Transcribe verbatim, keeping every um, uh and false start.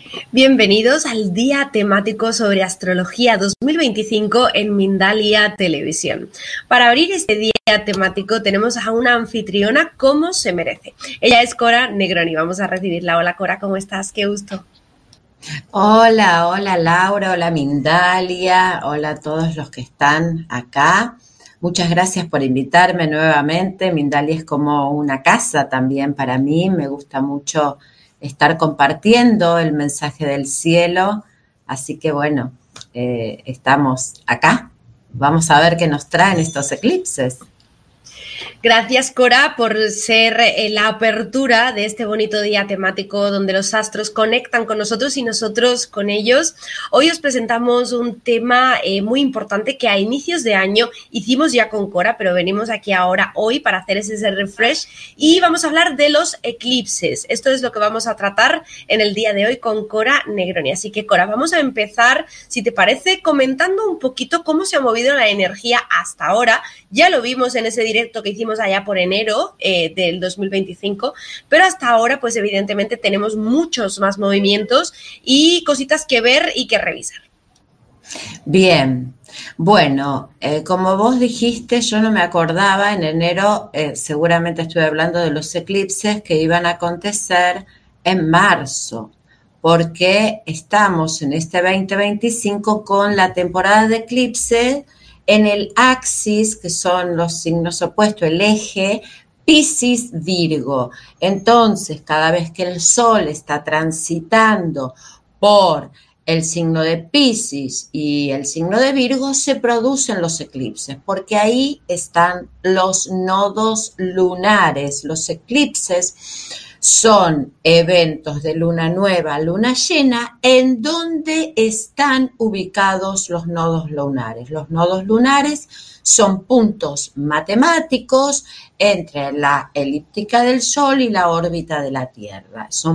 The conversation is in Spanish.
Bienvenidos al día temático sobre astrología dos mil veinticinco en Mindalia Televisión. Para abrir este día temático tenemos a una anfitriona como se merece. Ella es Cora Negroni. Vamos a recibirla. Hola Cora, ¿cómo estás? Qué gusto. Hola, hola Laura, hola Mindalia, hola a todos los que están acá. Muchas gracias por invitarme nuevamente. Mindalia es como una casa también para mí. Me gusta mucho estar compartiendo el mensaje del cielo. Así que bueno, eh, estamos acá. Vamos a ver qué nos traen estos eclipses. Gracias, Cora, por ser eh, la apertura de este bonito día temático donde los astros conectan con nosotros y nosotros con ellos. Hoy os presentamos un tema eh, muy importante que a inicios de año hicimos ya con Cora, pero venimos aquí ahora hoy para hacer ese, ese refresh y vamos a hablar de los eclipses. Esto es lo que vamos a tratar en el día de hoy con Cora Negroni. Así que, Cora, vamos a empezar, si te parece, comentando un poquito cómo se ha movido la energía hasta ahora. Ya lo vimos en ese directo que hicimos allá por enero eh, del dos mil veinticinco, pero hasta ahora pues evidentemente tenemos muchos más movimientos y cositas que ver y que revisar. Bien, bueno, eh, como vos dijiste, yo no me acordaba, en enero eh, seguramente estuve hablando de los eclipses que iban a acontecer en marzo, porque estamos en este veinte veinticinco con la temporada de eclipse en el axis, que son los signos opuestos, el eje Piscis-Virgo. Entonces, cada vez que el Sol está transitando por el signo de Piscis y el signo de Virgo, se producen los eclipses, porque ahí están los nodos lunares. Los eclipses son eventos de luna nueva, luna llena, en donde están ubicados los nodos lunares. Los nodos lunares son puntos matemáticos entre la elíptica del Sol y la órbita de la Tierra. Son